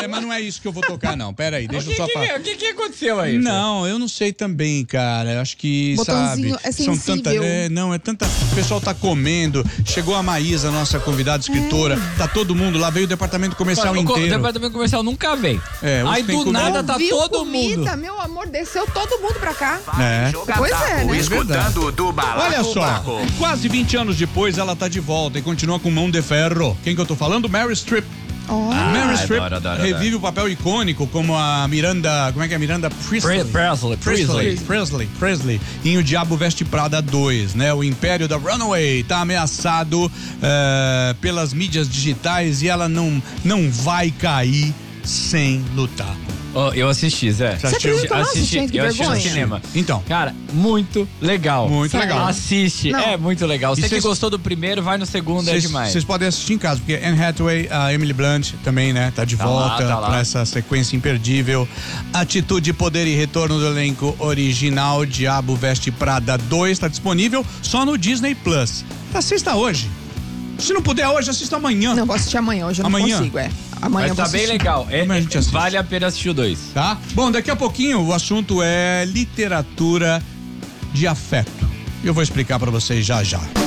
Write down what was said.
mas não é isso que eu vou tocar, não. Pera aí, deixa eu só falar. O que aconteceu aí? Não, eu não sei também, cara. Eu acho que, Botãozinho sabe... é sensível. É tanta... O pessoal tá comendo. Chegou a Maísa, nossa convidada escritora. Tá todo mundo lá, veio o departamento comercial inteiro. O departamento comercial nunca vem. Aí tem do comida. nada tá Viu todo comida, mundo. meu amor, desceu todo mundo pra cá. Pois é, né? Escutando do Balaco Olha só, Baco. quase 20 anos depois ela tá de volta e continua com mão de ferro. Quem que eu tô falando? Meryl Streep. Meryl Streep revive o papel icônico como a Miranda, como é que é? Miranda Presley em O Diabo Veste Prada 2, né? O império da Runaway tá ameaçado pelas mídias digitais e ela não vai cair sem lutar. Eu assisti, Zé. Você acredita? Eu assisti no cinema. Então. Cara, muito legal. Muito legal. Assiste, Não. é muito legal. Você que cês- gostou do primeiro, vai no segundo, é demais. Vocês podem assistir em casa, porque Anne Hathaway, a Emily Blunt também, né? Tá de volta tá lá. pra essa sequência imperdível. Atitude, Poder e Retorno do elenco original, Diabo Veste Prada 2, tá disponível só no Disney Plus. Assista hoje. Se não puder hoje, assista amanhã. Não, vou assistir amanhã, hoje eu não Amanhã? consigo, Amanhã Mas eu tá vou bem assistir. legal. Amanhã a gente assiste. Vale a pena assistir o 2. Tá? Bom, daqui a pouquinho o assunto é literatura de afeto. Eu vou explicar pra vocês já já.